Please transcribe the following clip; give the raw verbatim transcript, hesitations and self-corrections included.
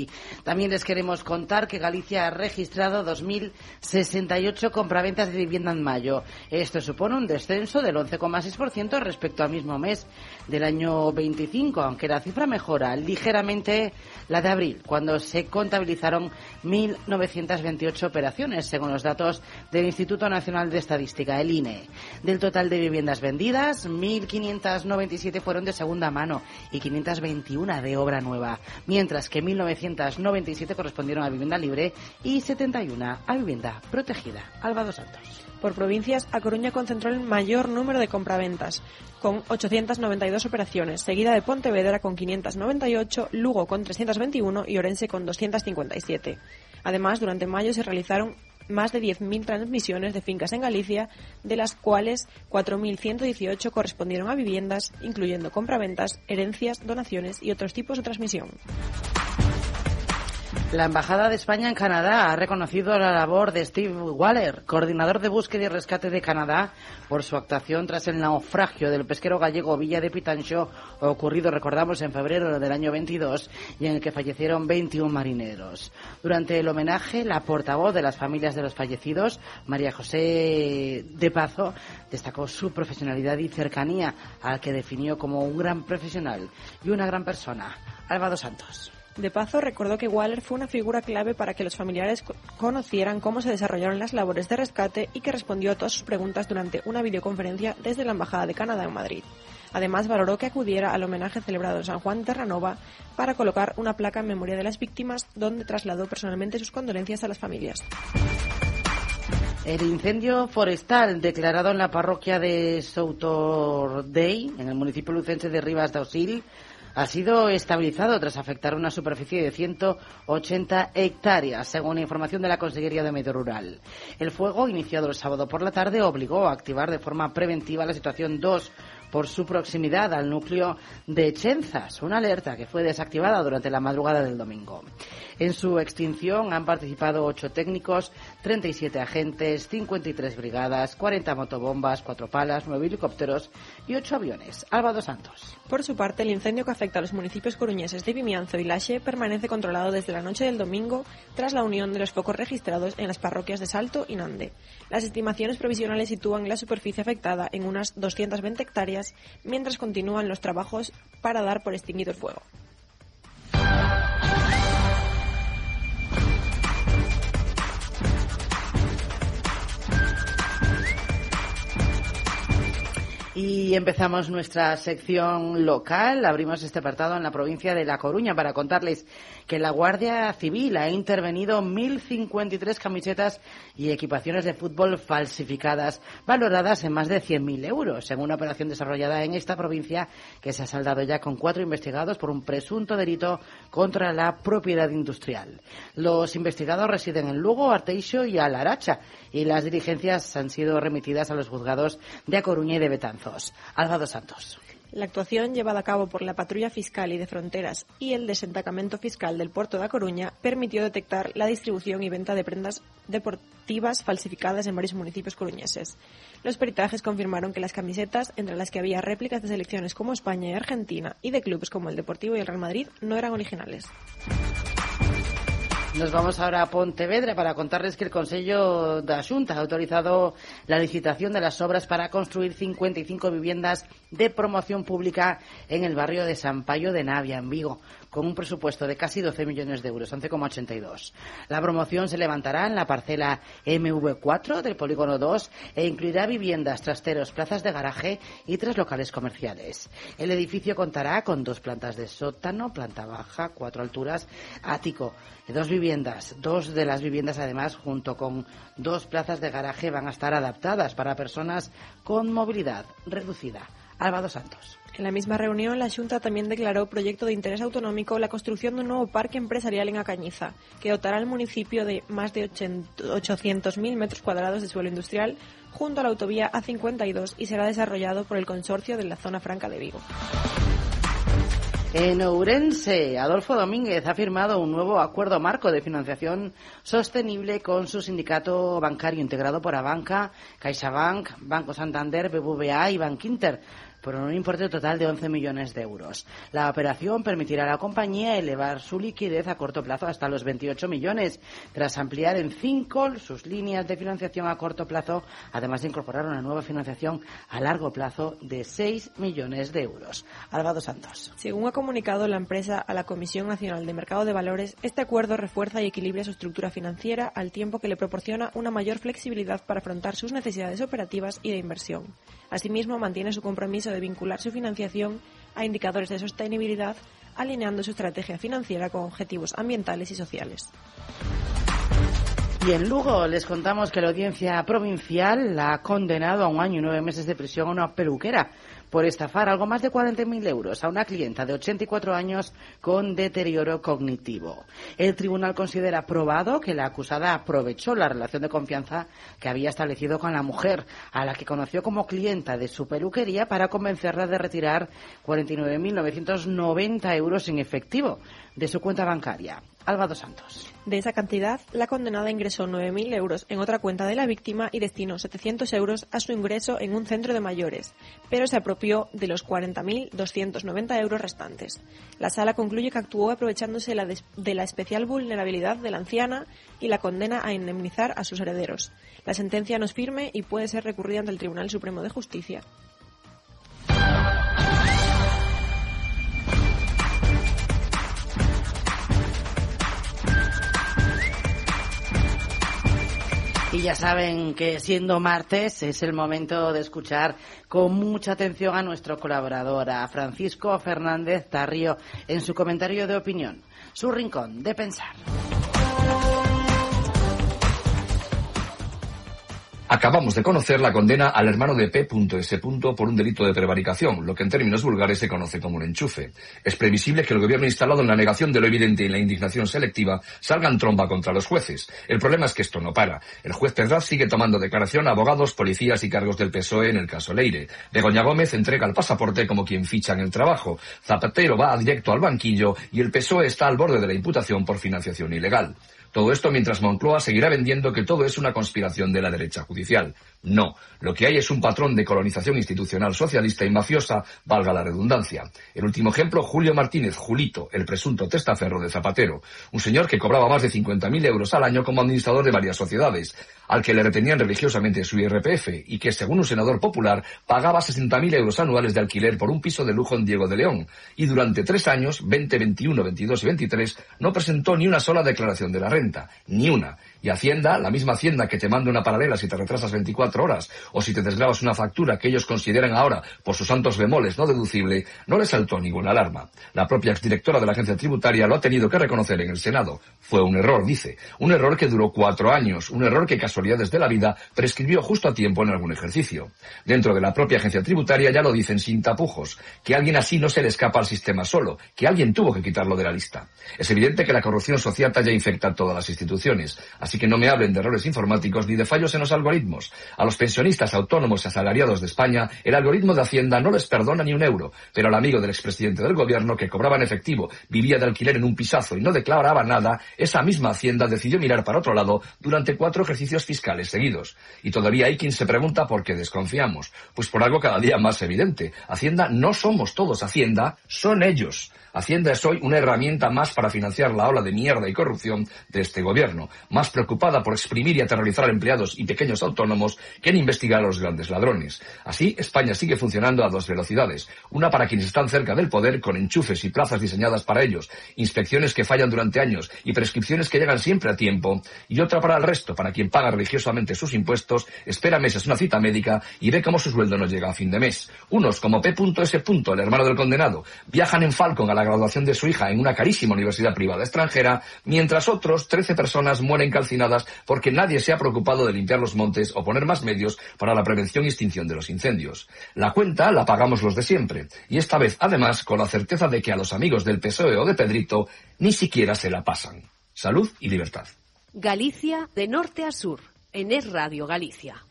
También les queremos contar que Galicia ha registrado dos mil sesenta y ocho compraventas de vivienda en mayo. Esto supone un descenso del once coma seis por ciento respecto al mismo mes del año veinticinco, aunque la cifra mejora ligeramente la de abril, cuando se contabilizaron mil novecientas veintiocho operaciones, según los datos del Instituto Nacional de Estadística, el I N E. Del total de viviendas vendidas, mil quinientas noventa y siete fueron de segunda mano y quinientas veintiuno de obra nueva, mientras que mil novecientas noventa y siete correspondieron a vivienda libre y setenta y uno a vivienda protegida. Alba dos Santos. Por provincias, A Coruña concentró el mayor número de compraventas, con ochocientas noventa y dos operaciones, seguida de Pontevedra con quinientas noventa y ocho, Lugo con trescientas veintiuno y Orense con doscientas cincuenta y siete. Además, durante mayo se realizaron más de diez mil transmisiones de fincas en Galicia, de las cuales cuatro mil ciento dieciocho correspondieron a viviendas, incluyendo compraventas, herencias, donaciones y otros tipos de transmisión. La Embajada de España en Canadá ha reconocido la labor de Steve Waller, coordinador de búsqueda y rescate de Canadá, por su actuación tras el naufragio del pesquero gallego Villa de Pitanxo, ocurrido, recordamos, en febrero del año veintidós, y en el que fallecieron veintiún marineros. Durante el homenaje, la portavoz de las familias de los fallecidos, María José de Pazo, destacó su profesionalidad y cercanía, al que definió como un gran profesional y una gran persona. Alba dos Santos. De Pazo recordó que Waller fue una figura clave para que los familiares conocieran cómo se desarrollaron las labores de rescate y que respondió a todas sus preguntas durante una videoconferencia desde la Embajada de Canadá en Madrid. Además, valoró que acudiera al homenaje celebrado en San Juan de Terranova para colocar una placa en memoria de las víctimas, donde trasladó personalmente sus condolencias a las familias. El incendio forestal declarado en la parroquia de Soutordey, en el municipio lucense de Ribas de Ausil, ha sido estabilizado tras afectar una superficie de ciento ochenta hectáreas, según información de la Consellería de Medio Rural. El fuego, iniciado el sábado por la tarde, obligó a activar de forma preventiva la situación dos por su proximidad al núcleo de Chenzas, una alerta que fue desactivada durante la madrugada del domingo. En su extinción han participado ocho técnicos, treinta y siete agentes, cincuenta y tres brigadas, cuarenta motobombas, cuatro palas, nueve helicópteros y ocho aviones. Alba dos Santos. Por su parte, el incendio que afecta a los municipios coruñeses de Vimianzo y Laxe permanece controlado desde la noche del domingo tras la unión de los focos registrados en las parroquias de Salto y Nande. Las estimaciones provisionales sitúan la superficie afectada en unas doscientas veinte hectáreas, mientras continúan los trabajos para dar por extinguido el fuego. Y empezamos nuestra sección local. Abrimos este apartado en la provincia de La Coruña para contarles que la Guardia Civil ha intervenido mil cincuenta y tres camisetas y equipaciones de fútbol falsificadas, valoradas en más de cien mil euros, según una operación desarrollada en esta provincia que se ha saldado ya con cuatro investigados por un presunto delito contra la propiedad industrial. Los investigados residen en Lugo, Arteixo y Alaracha, y las diligencias han sido remitidas a los juzgados de A Coruña y de Betanzos. Alba dos Santos. La actuación llevada a cabo por la Patrulla Fiscal y de Fronteras y el Desentacamento Fiscal del Puerto de A Coruña permitió detectar la distribución y venta de prendas deportivas falsificadas en varios municipios coruñeses. Los peritajes confirmaron que las camisetas, entre las que había réplicas de selecciones como España y Argentina y de clubes como el Deportivo y el Real Madrid, no eran originales. Nos vamos ahora a Pontevedra para contarles que el Consello da Xunta ha autorizado la licitación de las obras para construir cincuenta y cinco viviendas de promoción pública en el barrio de San Payo de Navia, en Vigo, con un presupuesto de casi doce millones de euros, once coma ochenta y dos. La promoción se levantará en la parcela eme ve cuatro del Polígono dos e incluirá viviendas, trasteros, plazas de garaje y tres locales comerciales. El edificio contará con dos plantas de sótano, planta baja, cuatro alturas, ático, dos viviendas. Dos de las viviendas, además, junto con dos plazas de garaje, van a estar adaptadas para personas con movilidad reducida. Alba dos Santos. En la misma reunión, la Xunta también declaró proyecto de interés autonómico la construcción de un nuevo parque empresarial en A Cañiza, que dotará al municipio de más de ochocientos mil metros cuadrados de suelo industrial junto a la autovía A cincuenta y dos y será desarrollado por el consorcio de la Zona Franca de Vigo. En Ourense, Adolfo Domínguez ha firmado un nuevo acuerdo marco de financiación sostenible con su sindicato bancario integrado por Abanca, CaixaBank, Banco Santander, B B V A y Bankinter. por un importe total de once millones de euros. La operación permitirá a la compañía elevar su liquidez a corto plazo hasta los veintiocho millones, tras ampliar en cinco sus líneas de financiación a corto plazo, además de incorporar una nueva financiación a largo plazo de seis millones de euros. Alba dos Santos. Según ha comunicado la empresa a la Comisión Nacional de Mercado de Valores, este acuerdo refuerza y equilibra su estructura financiera al tiempo que le proporciona una mayor flexibilidad para afrontar sus necesidades operativas y de inversión. Asimismo, mantiene su compromiso de vincular su financiación a indicadores de sostenibilidad, alineando su estrategia financiera con objetivos ambientales y sociales. Y en Lugo les contamos que la Audiencia Provincial la ha condenado a un año y nueve meses de prisión a una peluquera por estafar algo más de cuarenta mil euros a una clienta de ochenta y cuatro años con deterioro cognitivo. El tribunal considera probado que la acusada aprovechó la relación de confianza que había establecido con la mujer, a la que conoció como clienta de su peluquería, para convencerla de retirar cuarenta y nueve mil novecientos noventa euros en efectivo de su cuenta bancaria. Alba dos Santos. De esa cantidad, la condenada ingresó nueve mil euros en otra cuenta de la víctima y destinó setecientos euros a su ingreso en un centro de mayores, pero se apropió de los cuarenta mil doscientos noventa euros restantes. La sala concluye que actuó aprovechándose la de, de la especial vulnerabilidad de la anciana y la condena a indemnizar a sus herederos. La sentencia no es firme y puede ser recurrida ante el Tribunal Supremo de Justicia. Y ya saben que siendo martes es el momento de escuchar con mucha atención a nuestro colaborador, a Francisco Fernández Tarrio, en su comentario de opinión, su rincón de pensar. Acabamos de conocer la condena al hermano de P S por un delito de prevaricación, lo que en términos vulgares se conoce como un enchufe. Es previsible que el gobierno, instalado en la negación de lo evidente y en la indignación selectiva, salga en tromba contra los jueces. El problema es que esto no para. El juez Pedraz sigue tomando declaración a abogados, policías y cargos del P S O E en el caso Leire. Begoña Gómez entrega el pasaporte como quien ficha en el trabajo. Zapatero va directo al banquillo y el P S O E está al borde de la imputación por financiación ilegal. Todo esto mientras Moncloa seguirá vendiendo que todo es una conspiración de la derecha judicial. No, lo que hay es un patrón de colonización institucional socialista y mafiosa, valga la redundancia. El último ejemplo, Julio Martínez, Julito, el presunto testaferro de Zapatero, un señor que cobraba más de cincuenta mil euros al año como administrador de varias sociedades, al que le retenían religiosamente su I R P F y que, según un senador popular, pagaba sesenta mil euros anuales de alquiler por un piso de lujo en Diego de León, y durante tres años, veinte, veintiuno, veintidós y veintitrés, no presentó ni una sola declaración de la renta, ni una. Y Hacienda, la misma Hacienda que te manda una paralela si te retrasas veinticuatro horas o si te desgrabas una factura que ellos consideran ahora, por sus santos bemoles, no deducible, no le saltó ninguna alarma. La propia exdirectora de la agencia tributaria lo ha tenido que reconocer en el Senado. Fue un error, dice. Un error que duró cuatro años. Un error que, casualidades de la vida, prescribió justo a tiempo en algún ejercicio. Dentro de la propia agencia tributaria ya lo dicen sin tapujos. Que alguien así no se le escapa al sistema solo. Que alguien tuvo que quitarlo de la lista. Es evidente que la corrupción social ya infecta todas las instituciones. Así que no me hablen de errores informáticos ni de fallos en los algoritmos. A los pensionistas, autónomos y asalariados de España, el algoritmo de Hacienda no les perdona ni un euro, pero al amigo del expresidente del gobierno, que cobraba en efectivo, vivía de alquiler en un pisazo y no declaraba nada, esa misma Hacienda decidió mirar para otro lado durante cuatro ejercicios fiscales seguidos. Y todavía hay quien se pregunta por qué desconfiamos. Pues por algo cada día más evidente. Hacienda no somos todos, Hacienda son ellos. Hacienda es hoy una herramienta más para financiar la ola de mierda y corrupción de este gobierno, más preocupada por exprimir y aterrorizar a empleados y pequeños autónomos que en investigar a los grandes ladrones. Así, España sigue funcionando a dos velocidades, una para quienes están cerca del poder, con enchufes y plazas diseñadas para ellos, inspecciones que fallan durante años y prescripciones que llegan siempre a tiempo, y otra para el resto, para quien paga religiosamente sus impuestos, espera meses una cita médica y ve cómo su sueldo no llega a fin de mes. Unos, como P S , el hermano del condenado, viajan en Falcon a la graduación de su hija en una carísima universidad privada extranjera, mientras otros, trece personas, mueren calcinadas porque nadie se ha preocupado de limpiar los montes o poner más medios para la prevención y extinción de los incendios. La cuenta la pagamos los de siempre, y esta vez, además, con la certeza de que a los amigos del P S O E o de Pedrito ni siquiera se la pasan. Salud y libertad. Galicia, de norte a sur, en Es Radio Galicia.